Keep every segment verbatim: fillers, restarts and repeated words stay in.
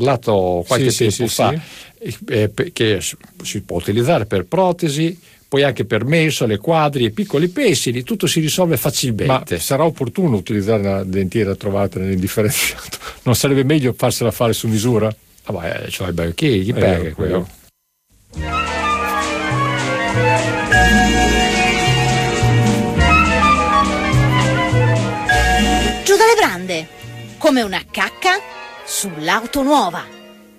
parlato qualche sì, tempo sì, fa, sì. Eh, che si può utilizzare per protesi, poi anche per mensole, quadri e piccoli pensili, tutto si risolve facilmente. Ma sarà opportuno utilizzare una dentiera trovata nell'indifferenziato? Non sarebbe meglio farsela fare su misura? Ah, beh, cioè, beh, chi gli pega eh, quello? Giù dalle brande, come una cacca sull'auto nuova.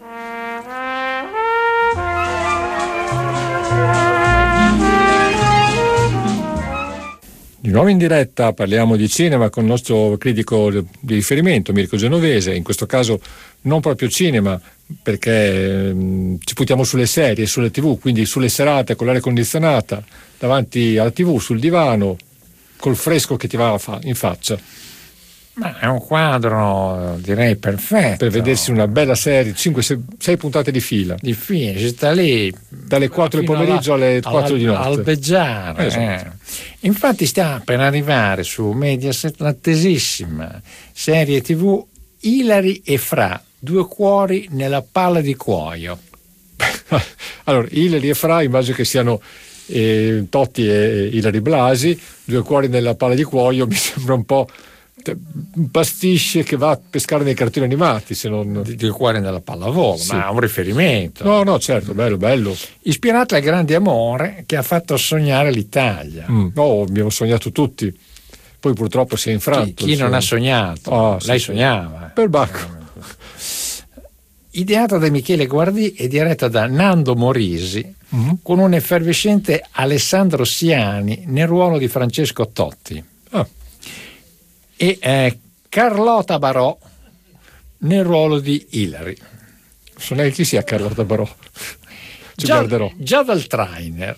Di nuovo in diretta parliamo di cinema con il nostro critico di riferimento Mirko Genovese, in questo caso non proprio cinema perché ehm, ci buttiamo sulle serie, sulle tv, quindi sulle serate con l'aria condizionata, davanti alla tv, sul divano, col fresco che ti va in faccia. Ma è un quadro, direi, perfetto. Per vedersi una bella serie, cinque sei puntate di fila. Di fila, si sta lì dalle quattro del pomeriggio alla, alle quattro alla, di notte. Albeggiare. Esatto. Eh. Infatti sta per arrivare su Mediaset l'attesissima serie tv Ilari e Fra, due cuori nella palla di cuoio. Allora, Ilari e Fra immagino che siano eh, Totti e Ilari Blasi, due cuori nella palla di cuoio mi sembra un po' un pasticce che va a pescare nei cartoni animati, se non di cuore nella pallavolo, sì. Ma un riferimento. No, no, certo, bello, bello. Ispirato al grande amore che ha fatto sognare l'Italia. Mm. No, abbiamo sognato tutti. Poi purtroppo si è infranto. Chi, chi non ha sognato? Oh, Lei sì, sognava. Per Bacco. Ideata da Michele Guardì e diretta da Nando Morisi, mm-hmm. con un effervescente Alessandro Siani nel ruolo di Francesco Totti. Ah. E eh, Carlotta Barò nel ruolo di Ilari. So neanche chi sia Carlotta Barò. Ci già, guarderò. Già dal trainer,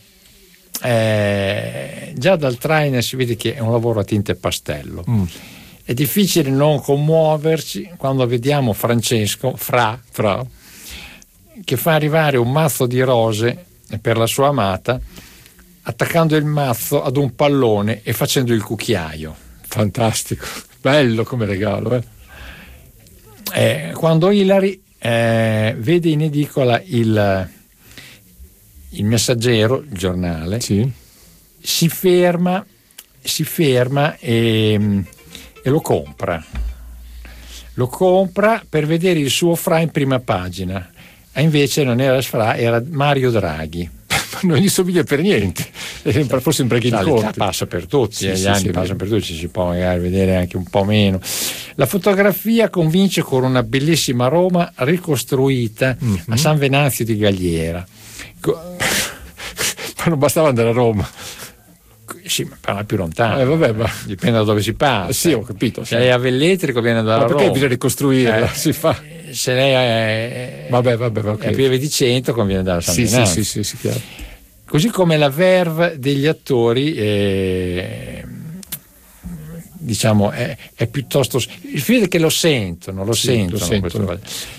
eh, già dal trainer si vede che è un lavoro a tinte pastello. Mm. È difficile non commuoverci quando vediamo Francesco Fra, Fra che fa arrivare un mazzo di rose per la sua amata, attaccando il mazzo ad un pallone e facendo il cucchiaio. Fantastico, bello come regalo. Eh. Eh, quando Ilari eh, vede in edicola il, il Messaggero, il giornale, sì. si ferma, si ferma e, e lo compra. Lo compra per vedere il suo Fra in prima pagina. E invece non era Fra, era Mario Draghi. Non gli somiglia per niente, forse in preghi di corte. Passa per tutti, sì, eh, gli sì, anni sì, passano per tutti, ci si può magari vedere anche un po' meno. La fotografia convince con una bellissima Roma ricostruita mm-hmm. a San Venanzio di Galliera. Ma non bastava andare a Roma. Sì, ma parla più lontano. Eh, vabbè, ma... Dipende da dove si passa. Sì, ho capito. Se lei è a Velletri conviene andare ma a Roma. Perché bisogna ricostruirla? Eh, si fa. Se lei è, vabbè, vabbè, okay. è a Pieve di Cento conviene andare a San sì, Venanzio. Sì, sì, sì, sì, chiaro. Così come la verve degli attori eh, diciamo è, è piuttosto, il film che lo sentono lo sì, sentono, lo sentono.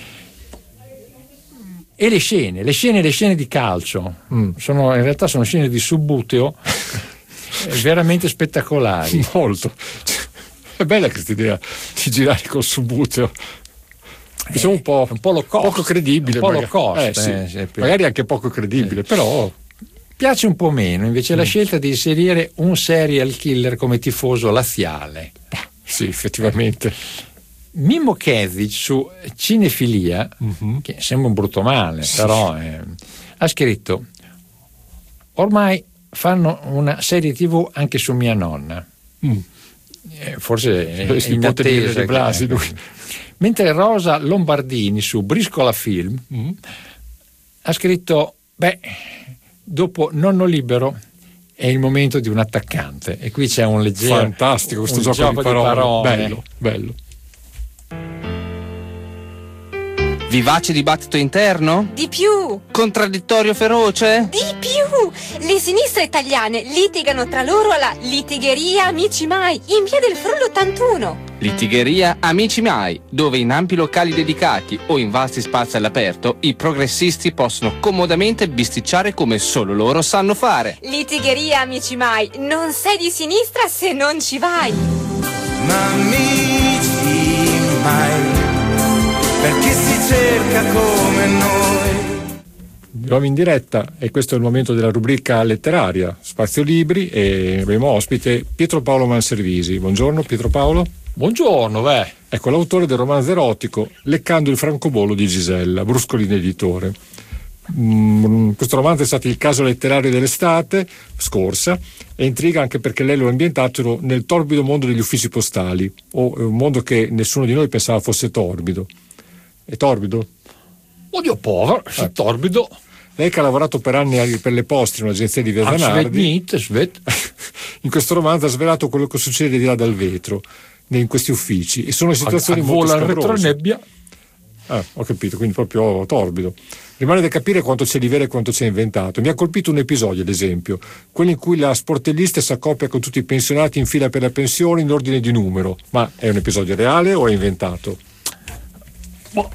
E le scene le scene le scene di calcio mm. sono in realtà sono scene di subbuteo veramente spettacolari. Molto. È bella questa idea di girare col subbuteo. Eh, sono un po', un po' low cost, poco credibile, un po' magari. low cost, eh, sì. eh, magari anche poco credibile, eh. però piace un po' meno invece mm. la scelta di inserire un serial killer come tifoso laziale. Sì, effettivamente. Mimmo Kezic su Cinefilia, mm-hmm. che sembra un brutto male, sì. però eh, ha scritto: ormai fanno una serie tv anche su mia nonna. Mm. Eh, forse è in attesa di Blasi, lui. Mentre Rosa Lombardini su Briscola Film mm. ha scritto: beh, dopo Nonno Libero è il momento di un attaccante, e qui c'è un leggero fantastico questo un gioco, gioco di parole, di parole. bello, bello. Vivace dibattito interno? Di più! Contraddittorio feroce? Di più! Le sinistre italiane litigano tra loro alla litigheria Amici Mai in via del Frullo ottantuno. Litigheria Amici Mai, dove in ampi locali dedicati o in vasti spazi all'aperto i progressisti possono comodamente bisticciare come solo loro sanno fare. Litigheria Amici Mai, non sei di sinistra se non ci vai. Ma amici mai, perché si cerca come noi. Siamo in diretta e questo è il momento della rubrica letteraria, Spazio Libri, e abbiamo ospite Pietro Paolo Manservisi. Buongiorno Pietro Paolo. Buongiorno, beh. Ecco, l'autore del romanzo erotico Leccando il francobollo di Gisella, Bruscolin editore. Mm, questo romanzo è stato il caso letterario dell'estate scorsa e intriga anche perché lei lo ha ambientato nel torbido mondo degli uffici postali, o un mondo che nessuno di noi pensava fosse torbido. È torbido? Oddio povero, Eh. è torbido. Lei che ha lavorato per anni per le poste in un'agenzia di Via Zanardi, in questo romanzo ha svelato quello che succede di là dal vetro in questi uffici, e sono situazioni molto vola il scabrose. retronebbia. Ah, ho capito, quindi proprio torbido. Rimane da capire quanto c'è di vero e quanto c'è inventato. Mi ha colpito un episodio, ad esempio, quello in cui la sportellista si accoppia con tutti i pensionati in fila per la pensione in ordine di numero. Ma è un episodio reale o è inventato? Ma,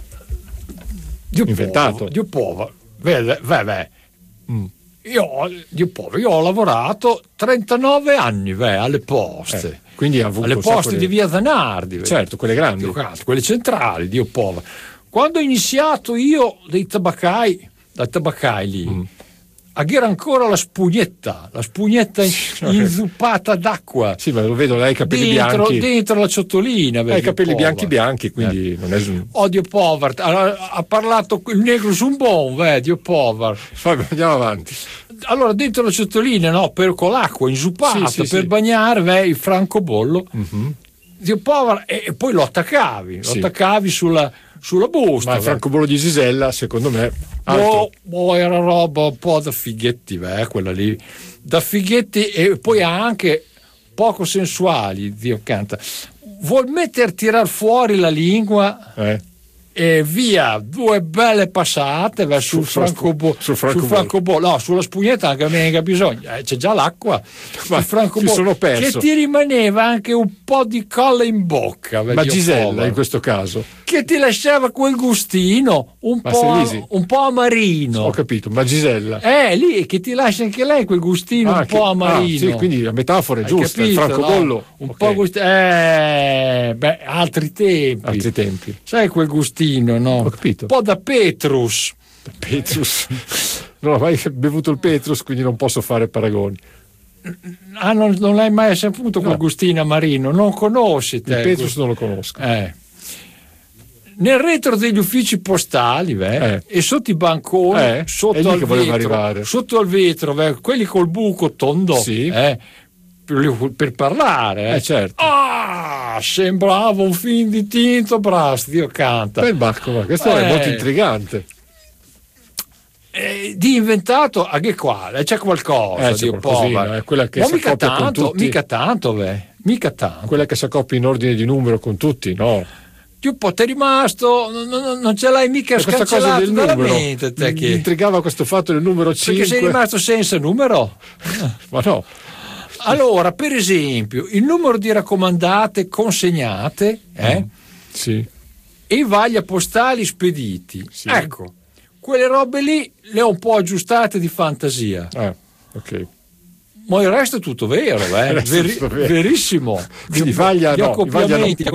Dio inventato. Povero, Dio povero. Vede, vabbè. Mm. Io, Dio povero, io ho lavorato trentanove anni beh, alle poste. Eh, quindi ha avuto alle un sacco poste di Via Zanardi. Beh. Certo, quelle grandi. Dio cazzo, quelle centrali, Dio povero. Quando ho iniziato io dei tabaccai, dai tabaccai lì, mm. era ancora la spugnetta, la spugnetta inzuppata d'acqua. Sì, ma lo vedo, lei ha i capelli dentro, bianchi. Dentro la ciotolina. Ha i capelli bianchi bianchi, quindi eh. non è... Odio povero. Allora, ha parlato il negro Zumbon, beh, Dio povero. Vabbè, andiamo avanti. Allora, dentro la ciotolina, no, per, con l'acqua inzuppata, sì, sì, per sì. bagnare, beh, il francobollo. Mm-hmm. Dio povero, e, e poi lo attaccavi, lo sì. attaccavi sulla... sulla busta. Ma il francobollo di Gisella, secondo me, oh, oh, era roba un po' da fighetti, beh, quella lì, da fighetti, e poi anche poco sensuali. Dio canta, vuol mettere tirar fuori la lingua eh. e via due belle passate beh, sul, sul francobollo, sul francobollo, sul francobollo. No, sulla spugnetta anche mica bisogno, eh, c'è già l'acqua. Ma il francobollo, sono perso. Che ti rimaneva anche un po' di colla in bocca. Ma Gisella povero. In questo caso, che ti lasciava quel gustino un, po', un po' amarino. Ho capito, ma Gisella eh lì che ti lascia anche lei quel gustino ah, un che, po' amarino. Ah, sì, quindi la metafora è giusta. Capito, il francobollo no? un okay. po' gustino. Eh, beh, altri tempi. Altri tempi. Sai quel gustino, no? Ho capito. Un po' da Petrus. Petrus. Non ho mai bevuto il Petrus, quindi non posso fare paragoni. Ah, non, non l'hai mai saputo no. quel gustino amarino? Non conosci te? Il Petrus non lo conosco. Eh. Nel retro degli uffici postali beh, eh. e sotto i banconi eh. sotto, al vetro, sotto al vetro beh, quelli col buco tondo sì. eh, per, per parlare eh. Eh, certo. Ah, sembrava un film di Tinto Brass, Dio canta. Bel Bacco, ma questo eh. è molto intrigante. Eh, di inventato a che quale? C'è qualcosa eh, c'è Dio povero è quella che ma si mica accoppia tanto, con tutti. mica tanto beh, mica tanto. Quella che si accoppia in ordine di numero con tutti, no? Io po' ti è rimasto, non, non, non ce l'hai mica e scancellato del dalla numero, mente te che... mi intrigava questo fatto del numero cinque. Perché sei rimasto senza numero? Ma no. Allora, per esempio, il numero di raccomandate consegnate eh, mm. sì. e i vaglia postali spediti. Sì. Ecco, quelle robe lì le ho un po' aggiustate di fantasia. Ah, ok. Ma il resto è tutto vero, eh? Veri- tutto vero. Verissimo. Quindi vaglia, gli no, accoppiamenti,